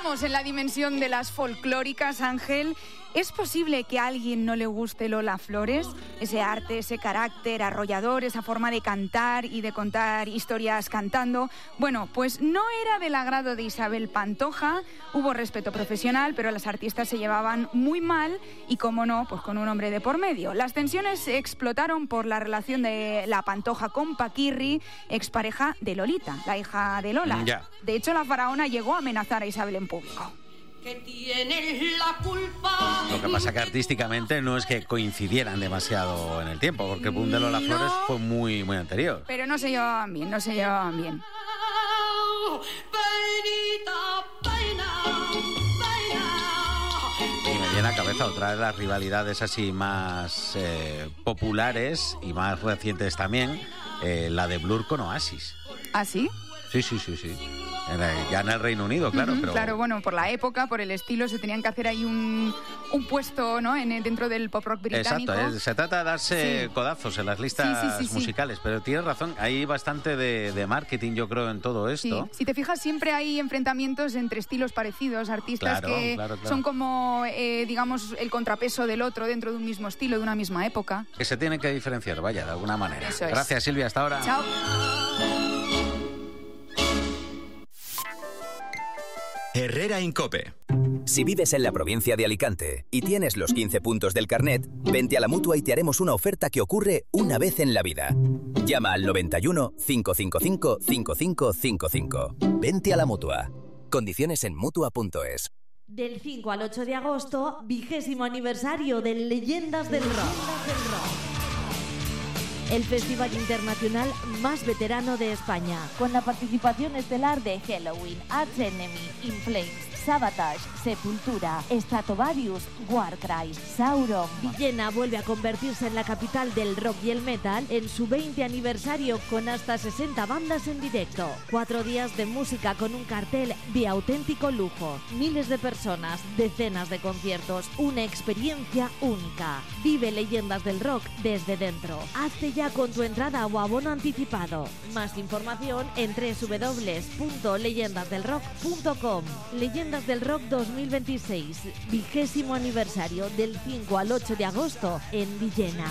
Entramos en la dimensión de las folclóricas, Ángel. ¿Es posible que a alguien no le guste Lola Flores? Ese arte, ese carácter arrollador, esa forma de cantar y de contar historias cantando. Bueno, pues no era del agrado de Isabel Pantoja. Hubo respeto profesional, pero las artistas se llevaban muy mal y, como no, pues con un hombre de por medio. Las tensiones explotaron por la relación de la Pantoja con Paquirri, expareja de Lolita, la hija de Lola. Ya. De hecho, la faraona llegó a amenazar a Isabel en público. Que tienes la culpa. Lo que pasa que artísticamente no es que coincidieran demasiado en el tiempo, porque el boom de Lola Flores fue muy, muy anterior. Pero no se llevaban bien, no se llevaban bien. Y me viene a cabeza otra de las rivalidades así más populares y más recientes también, la de Blur con Oasis. ¿Ah, sí? Sí. Ya en el Reino Unido, claro. Pero... Claro, bueno, por la época, por el estilo, se tenían que hacer ahí un puesto, ¿no? dentro del pop rock británico. Exacto, se trata de darse codazos en las listas musicales, pero tienes razón, hay bastante de marketing, yo creo, en todo esto. Sí. Si te fijas, siempre hay enfrentamientos entre estilos parecidos, artistas claro. Son como, digamos, el contrapeso del otro dentro de un mismo estilo, de una misma época. Que se tienen que diferenciar, vaya, de alguna manera. Eso es. Gracias, Silvia, hasta ahora. Chao. Herrera en COPE. Si vives en la provincia de Alicante y tienes los 15 puntos del carnet, vente a la Mutua y te haremos una oferta que ocurre una vez en la vida. Llama al 91 555 5555. Vente a la Mutua. Condiciones en Mutua.es. Del 5 al 8 de agosto, 20º aniversario de Leyendas del Rock. El festival internacional más veterano de España, con la participación estelar de Helloween, Arch Enemy, In Flames, Sabotage, Sepultura, Stratovarius, Warcry, Sauron. Villena vuelve a convertirse en la capital del rock y el metal en su 20 aniversario con hasta 60 bandas en directo. 4 días de música con un cartel de auténtico lujo. Miles de personas, decenas de conciertos, una experiencia única. Vive Leyendas del Rock desde dentro. Hazte ya con tu entrada o abono anticipado. Más información en www.leyendasdelrock.com. Leyendas del Rock 2026, 20º aniversario, del 5 al 8 de agosto en Villena.